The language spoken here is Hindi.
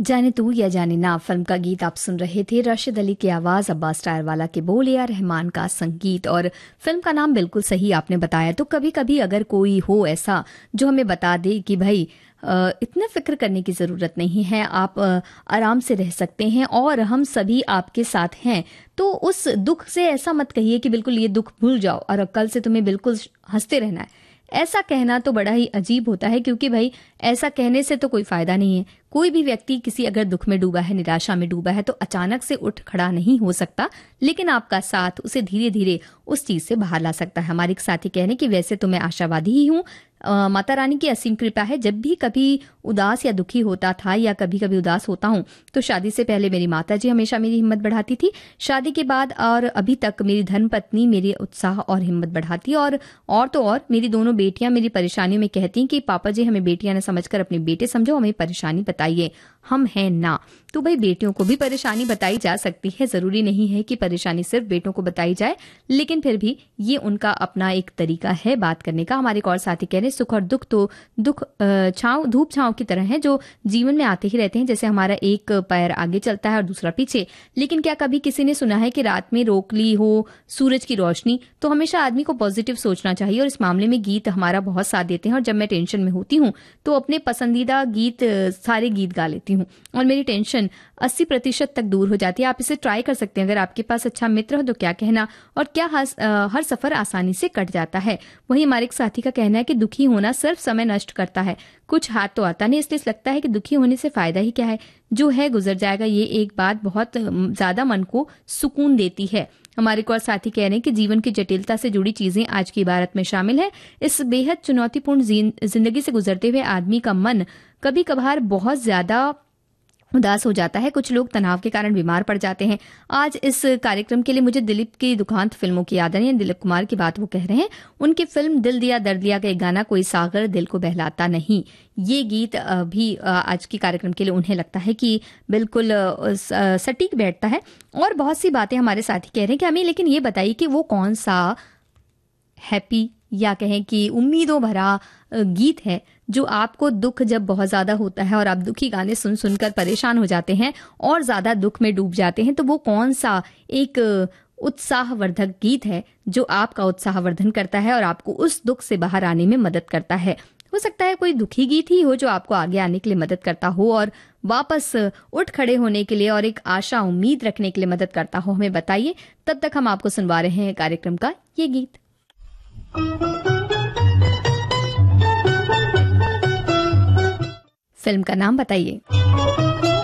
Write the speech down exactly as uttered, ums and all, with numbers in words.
जाने तू या जाने ना फिल्म का गीत आप सुन रहे थे। राशिद अली की आवाज, अब्बास टायरवाला के बोल, ए आर रहमान का संगीत और फिल्म का नाम बिल्कुल सही आपने बताया। तो कभी कभी अगर कोई हो ऐसा जो हमें बता दे कि भाई इतना फिक्र करने की जरूरत नहीं है, आप आराम से रह सकते हैं और हम सभी आपके साथ हैं, तो उस दुख से ऐसा मत कहिए कि बिल्कुल ये दुख भूल जाओ और कल से तुम्हें बिल्कुल हंसते रहना है। ऐसा कहना तो बड़ा ही अजीब होता है, क्योंकि भाई ऐसा कहने से तो कोई फायदा नहीं है। कोई भी व्यक्ति किसी अगर दुख में डूबा है, निराशा में डूबा है, तो अचानक से उठ खड़ा नहीं हो सकता, लेकिन आपका साथ उसे धीरे धीरे उस चीज से बाहर ला सकता है। हमारे एक साथी कह रहे हैं कि वैसे तो मैं आशावादी ही हूँ, माता रानी की असीम कृपा है। जब भी कभी उदास या दुखी होता था या कभी कभी उदास होता हूँ तो शादी से पहले मेरी माता जी हमेशा मेरी हिम्मत बढ़ाती थी। शादी के बाद और अभी तक मेरी धर्मपत्नी मेरे उत्साह और हिम्मत बढ़ाती है। और और तो और मेरी दोनों बेटियां मेरी परेशानियों में कहती हैं कि पापा जी हमें बेटियां न समझकर अपने बेटे समझो, हमें परेशानी बताइए, हम हैं ना। तो भाई बेटियों को भी परेशानी बताई जा सकती है, जरूरी नहीं है कि परेशानी सिर्फ बेटों को बताई जाए, लेकिन फिर भी ये उनका अपना एक तरीका है बात करने का। हमारे एक और साथी कह रहे हैं सुख और दुख तो दुख छांव धूप छांव की तरह है, जो जीवन में आते ही रहते हैं। जैसे हमारा एक पैर आगे चलता है और दूसरा पीछे, लेकिन क्या कभी किसी ने सुना है कि रात में रोक ली हो सूरज की रोशनी? तो हमेशा आदमी को पॉजिटिव सोचना चाहिए और इस मामले में गीत हमारा बहुत साथ देते हैं। और जब मैं टेंशन में होती हूँ तो अपने पसंदीदा गीत सारे गीत गा लेती हूँ और मेरी टेंशन अस्सी प्रतिशत तक दूर हो जाती है। आप इसे ट्राई कर सकते हैं। अगर आपके पास अच्छा मित्र हो तो क्या कहना, और क्या हर, हर सफर आसानी से कट जाता है। वही हमारे एक साथी का कहना है कि दुखी होना सिर्फ समय नष्ट करता है, कुछ हाथ तो आता नहीं, इसलिए लगता है कि दुखी होने से फायदा ही क्या है, जो है गुजर जाएगा। ये एक बात बहुत ज्यादा मन को सुकून देती है। हमारे को और साथी कह रहे हैं कि जीवन की जटिलता से जुड़ी चीजें आज की इबारत में शामिल है। इस बेहद चुनौतीपूर्ण जिंदगी से गुजरते हुए आदमी का मन कभी कभार बहुत ज्यादा उदास हो जाता है। कुछ लोग तनाव के कारण बीमार पड़ जाते हैं। आज इस कार्यक्रम के लिए मुझे दिलीप की दुखांत फिल्मों की याद आई है। दिलीप कुमार की बात वो कह रहे हैं। उनकी फिल्म दिल दिया दर्द दिया का एक गाना, कोई सागर दिल को बहलाता नहीं, ये गीत भी आज की कार्यक्रम के लिए उन्हें लगता है कि बिल्कुल सटीक बैठता है। और बहुत सी बातें हमारे साथी कह रहे हैं कि हमें लेकिन ये बताइए कि वो कौन सा हैप्पी या कहें कि उम्मीदों भरा गीत है जो आपको दुख जब बहुत ज्यादा होता है और आप दुखी गाने सुन सुनकर परेशान हो जाते हैं और ज्यादा दुख में डूब जाते हैं, तो वो कौन सा एक उत्साहवर्धक गीत है जो आपका उत्साहवर्धन करता है और आपको उस दुख से बाहर आने में मदद करता है। हो सकता है कोई दुखी गीत ही हो जो आपको आगे आने के लिए मदद करता हो और वापस उठ खड़े होने के लिए और एक आशा उम्मीद रखने के लिए मदद करता हो। हमें बताइए। तब तक हम आपको सुनवा रहे हैं कार्यक्रम का ये गीत। फिल्म का नाम बताइए।